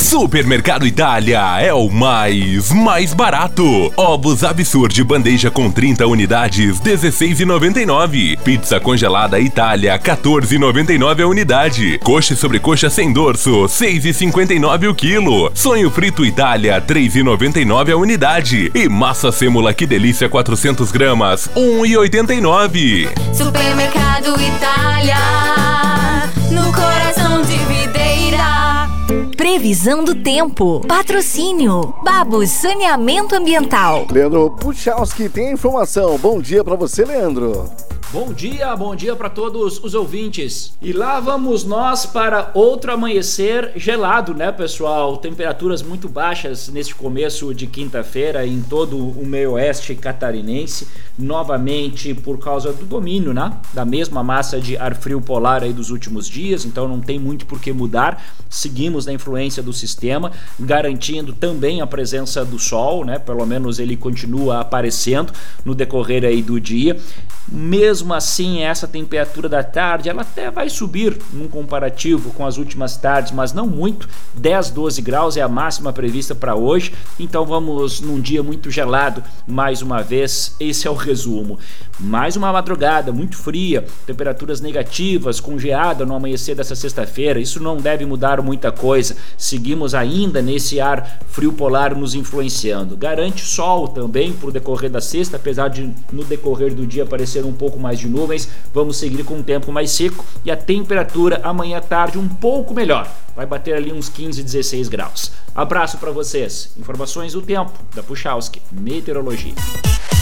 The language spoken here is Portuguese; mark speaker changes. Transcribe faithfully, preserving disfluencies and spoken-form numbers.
Speaker 1: Supermercado Itália é o mais, mais barato. Ovos Absurd bandeja com trinta unidades, dezesseis reais e noventa e nove centavos. Pizza congelada Itália, quatorze reais e noventa e nove centavos a unidade. Coxa e sobrecoxa sem dorso, seis reais e cinquenta e nove centavos o quilo. Sonho frito Itália, três reais e noventa e nove centavos a unidade. E massa sêmola que delícia quatrocentas gramas, um real e oitenta e nove centavos.
Speaker 2: Supermercado Itália, no coração de Videira.
Speaker 3: Previsão do tempo. Patrocínio Babos Saneamento Ambiental.
Speaker 4: Leandro Puchalski tem a informação. Bom dia pra você, Leandro.
Speaker 5: Bom dia, bom dia para todos os ouvintes. E lá vamos nós para outro amanhecer gelado, né, pessoal? Temperaturas muito baixas neste começo de quinta-feira em todo o meio oeste catarinense, novamente por causa do domínio, né, da mesma massa de ar frio polar aí dos últimos dias, então não tem muito por que mudar. Seguimos na influência do sistema, garantindo também a presença do sol, né? Pelo menos ele continua aparecendo no decorrer aí do dia. Mesmo assim, essa temperatura da tarde, ela até vai subir num comparativo com as últimas tardes, mas não muito. dez, doze graus é a máxima prevista para hoje, então vamos num dia muito gelado mais uma vez. Esse é o resumo. Mais uma madrugada muito fria, temperaturas negativas, com geada no amanhecer dessa sexta-feira. Isso não deve mudar muita coisa. Seguimos ainda nesse ar frio polar nos influenciando. Garante sol também para o decorrer da sexta, apesar de no decorrer do dia aparecer um pouco mais de nuvens. Vamos seguir com um tempo mais seco e a temperatura amanhã à tarde um pouco melhor. Vai bater ali uns quinze, dezesseis graus. Abraço para vocês. Informações do tempo da Puchalski Meteorologia.